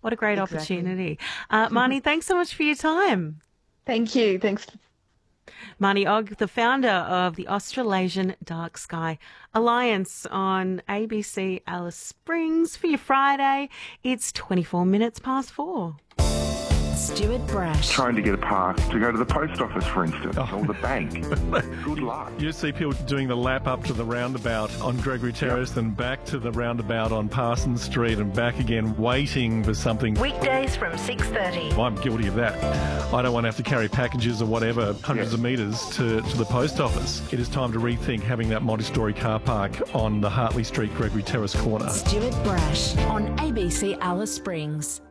What a great Exactly. opportunity. Marnie, thanks so much for your time. Thank you. Thanks. Marnie Ogg, the founder of the Australasian Dark Sky Alliance on ABC Alice Springs for your Friday. It's 24 minutes past 4. Stuart Brash. Trying to get a pass to go to the post office, for instance, or the bank. Good luck. You see people doing the lap up to the roundabout on Gregory Terrace and back to the roundabout on Parsons Street and back again, waiting for something. Weekdays from 6:30. I'm guilty of that. I don't want to have to carry packages or whatever, hundreds of metres to the post office. It is time to rethink having that multi-storey car park on the Hartley Street, Gregory Terrace corner. Stuart Brash on ABC Alice Springs.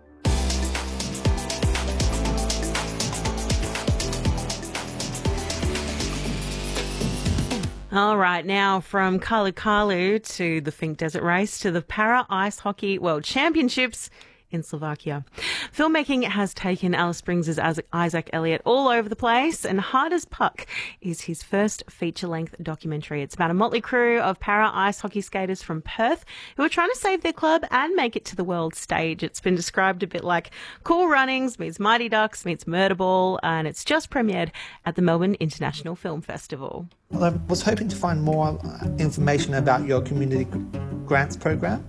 All right, now from Kalu Kalu to the Fink Desert Race to the Para Ice Hockey World Championships in Slovakia. Filmmaking has taken Alice Springs' Isaac Elliott all over the place, and Hard as Puck is his first feature-length documentary. It's about a motley crew of para ice hockey skaters from Perth who are trying to save their club and make it to the world stage. It's been described a bit like Cool Runnings meets Mighty Ducks meets Murderball, and it's just premiered at the Melbourne International Film Festival. Well, I was hoping to find more information about your community grants program.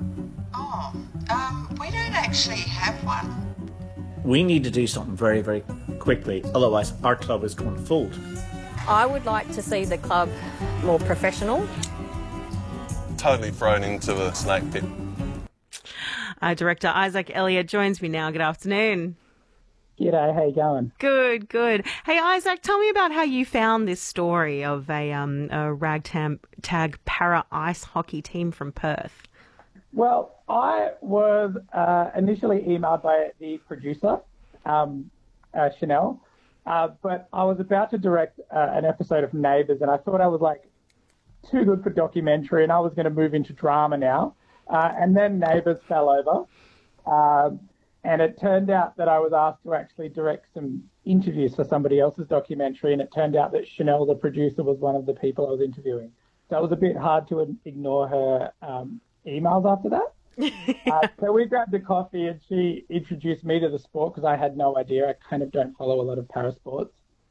We don't actually have one. We need to do something very, very quickly, otherwise our club is going to fold. I would like to see the club more professional. Totally thrown into the snake pit. Director Isaac Elliott joins me now. Good afternoon. G'day, how you going? Good, good. Hey, Isaac, tell me about how you found this story of a ragtag para ice hockey team from Perth. Well, I was initially emailed by the producer, Chanel, but I was about to direct an episode of Neighbours, and I thought I was like too good for documentary, and I was going to move into drama now. And then Neighbours fell over, and it turned out that I was asked to actually direct some interviews for somebody else's documentary, and it turned out that Chanel, the producer, was one of the people I was interviewing. So it was a bit hard to ignore her emails after that. So we grabbed a coffee and she introduced me to the sport because I had no idea. I kind of don't follow a lot of parasports.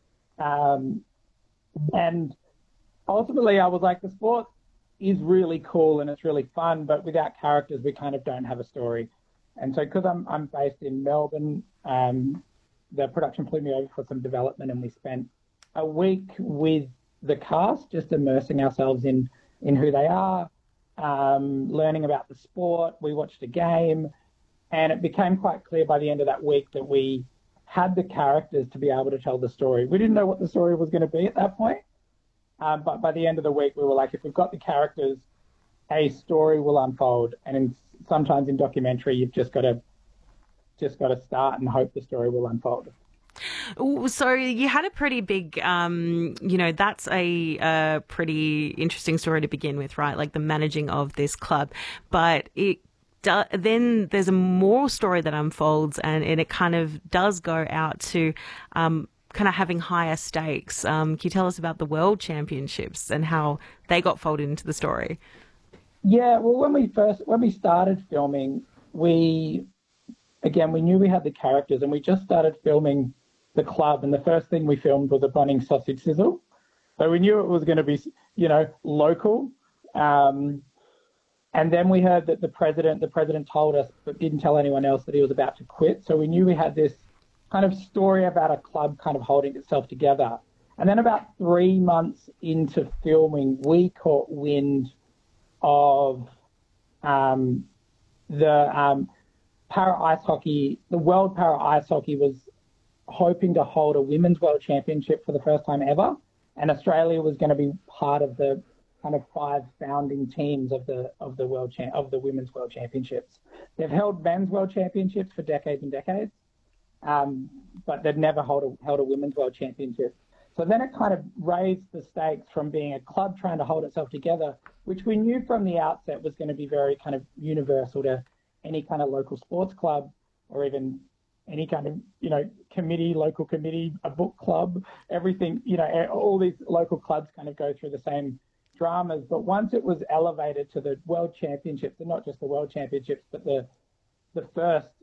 And ultimately I was like, the sport is really cool and it's really fun, but without characters, we kind of don't have a story. And so because I'm based in Melbourne, the production flew me over for some development and we spent a week with the cast, just immersing ourselves in who they are, learning about the sport. We watched a game, and it became quite clear by the end of that week that we had the characters to be able to tell the story. We didn't know what the story was going to be at that point, but by the end of the week, we were like, if we've got the characters, a story will unfold. And sometimes in documentary, you've just got to start and hope the story will unfold. So you had a pretty big, that's a pretty interesting story to begin with, right? Like the managing of this club. But then there's a moral story that unfolds and it kind of does go out to kind of having higher stakes. Can you tell us about the World Championships and how they got folded into the story? Yeah, well, when we started filming, we knew we had the characters and we just started filming the club, and the first thing we filmed was a Bunnings sausage sizzle. So we knew it was going to be, local. And then we heard that the president told us, but didn't tell anyone else, that he was about to quit. So we knew we had this kind of story about a club kind of holding itself together. And then about 3 months into filming, we caught wind of the para ice hockey. The World Para Ice Hockey was hoping to hold a women's world championship for the first time ever, and Australia was going to be part of the kind of 5 founding teams of the women's world championships. They've held men's world championships for decades and decades, but they've never held a women's world championship. So then it kind of raised the stakes from being a club trying to hold itself together, which we knew from the outset was going to be very kind of universal to any kind of local sports club or even any kind of, local committee, a book club, everything, all these local clubs kind of go through the same dramas. But once it was elevated to the World Championships, and not just the World Championships, but the first